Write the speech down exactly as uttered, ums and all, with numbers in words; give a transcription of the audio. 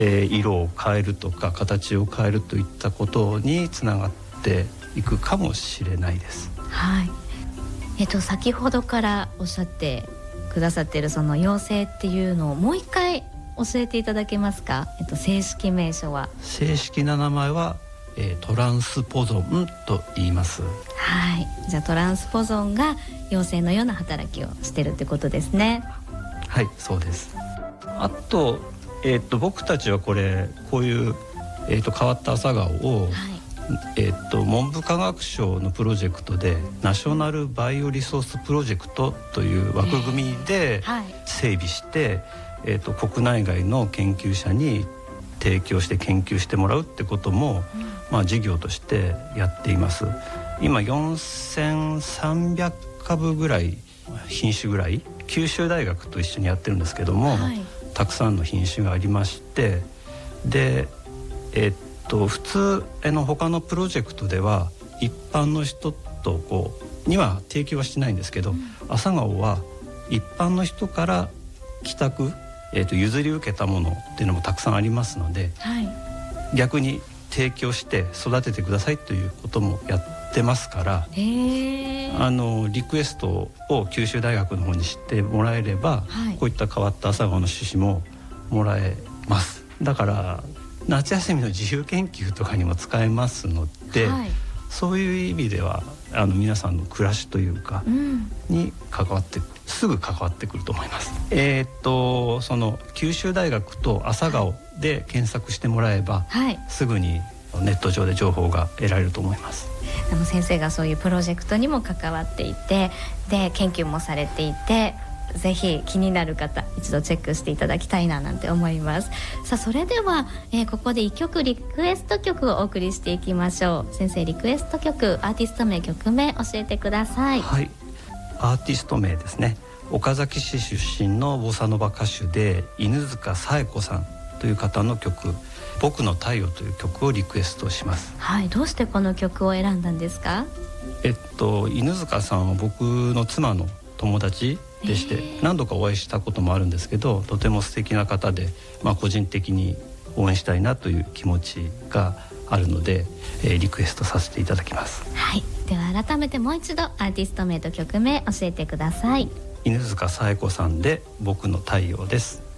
えー、色を変えるとか形を変えるといったことにつながっていくかもしれないです。 はい。えっと先ほどからおっしゃってくださっているその妖精っていうのをもう一回教えていただけますか？えっと正式名称は？ 正式な名前は、えー、トランスポゾンと言います。 はい。じゃあトランスポゾンが妖精のような働きをしてるってことですね。 はい、そうです。あと、えー、と僕たちはこれこういう、えー、と変わった朝顔を、はいえー、と文部科学省のプロジェクトでナショナルバイオリソースプロジェクトという枠組みで整備して、えー、と国内外の研究者に提供して研究してもらうってことも、うんまあ、事業としてやっています。今よんせんさんびゃくかぶぐらい品種ぐらい九州大学と一緒にやってるんですけども、はい、たくさんの品種がありましてで、えー、っと普通の他のプロジェクトでは一般の人とこうには提供はしてないんですけど、うん、朝顔は一般の人から寄託、えー、と譲り受けたものっていうのもたくさんありますので、はい、逆に提供して育ててくださいということもやってますから、へー、あのリクエストを九州大学の方に知ってもらえれば、はい、こういった変わった朝顔の種子ももらえます。だから夏休みの自由研究とかにも使えますので、はい、そういう意味ではあの皆さんの暮らしというか、うん、に関わってすぐ関わってくると思います。えー、っとその九州大学と朝顔で検索してもらえば、はい、すぐにネット上で情報が得られると思います。 あの先生がそういうプロジェクトにも関わっていてで研究もされていてぜひ気になる方一度チェックしていただきたいななんて思います。さあそれでは、えー、ここでいっきょくリクエスト曲をお送りしていきましょう。先生リクエスト曲アーティスト名曲名教えてください。 はい、アーティスト名ですね。岡崎市出身のボサノバ歌手で犬塚紗恵子さんという方の曲僕の太陽という曲をリクエストします。 はい、どうしてこの曲を選んだんですか？ えっと犬塚さんは僕の妻の友達でして、えー、何度かお会いしたこともあるんですけどとても素敵な方で、まあ、個人的に応援したいなという気持ちがあるので、えー、リクエストさせていただきます。 はい、では改めてもう一度アーティスト名と曲名教えてください。 犬塚紗恵子さんで僕の太陽です。